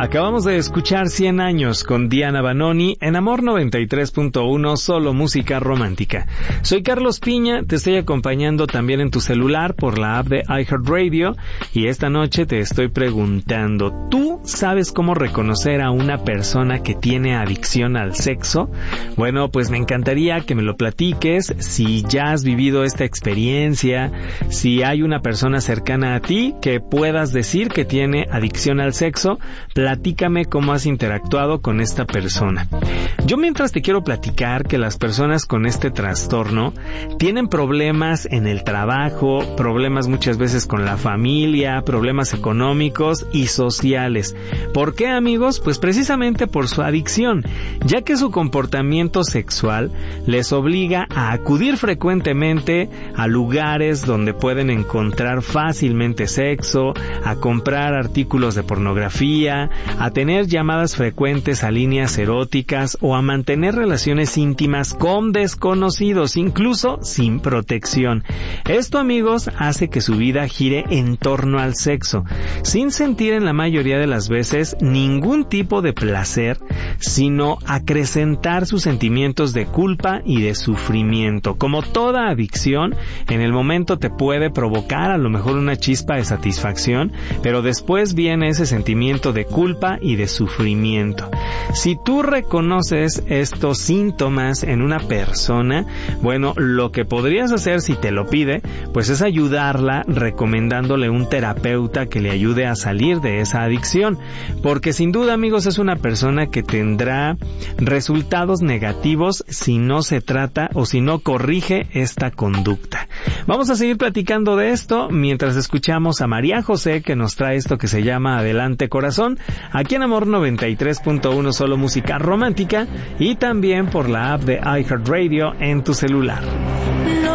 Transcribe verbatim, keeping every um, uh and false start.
Acabamos de escuchar cien años con Diana Banoni en Amor noventa y tres punto uno, solo música romántica. Soy Carlos Piña, te estoy acompañando también en tu celular por la app de iHeartRadio y esta noche te estoy preguntando, ¿tú sabes cómo reconocer a una persona que tiene adicción al sexo? Bueno, pues me encantaría que me lo platiques, si ya has vivido esta experiencia, si hay una persona cercana a ti que puedas decir que tiene adicción al sexo, platícame cómo has interactuado con esta persona. Yo mientras te quiero platicar que las personas con este trastorno tienen problemas en el trabajo, problemas muchas veces con la familia, problemas económicos y sociales. ¿Por qué, amigos? Pues precisamente por su adicción, ya que su comportamiento sexual les obliga a acudir frecuentemente a lugares donde pueden encontrar fácilmente sexo, a comprar artículos de pornografía, a tener llamadas frecuentes a líneas eróticas o a mantener relaciones íntimas con desconocidos, incluso sin protección. Esto, amigos, hace que su vida gire en torno al sexo, sin sentir en la mayoría de las veces ningún tipo de placer, sino acrecentar sus sentimientos de culpa y de sufrimiento. Como toda adicción, en el momento te puede provocar a lo mejor una chispa de satisfacción, pero después viene ese sentimiento de culpa y de sufrimiento. Si tú reconoces estos síntomas en una persona, bueno, lo que podrías hacer si te lo pide, pues es ayudarla recomendándole un terapeuta que le ayude a salir de esa adicción, porque sin duda, amigos, es una persona que tendrá resultados negativos si no se trata o si no corrige esta conducta. Vamos a seguir platicando de esto mientras escuchamos a María José, que nos trae esto que se llama Adelante Corazón, aquí en Amor noventa y tres punto uno, solo música romántica, y también por la app de iHeartRadio en tu celular.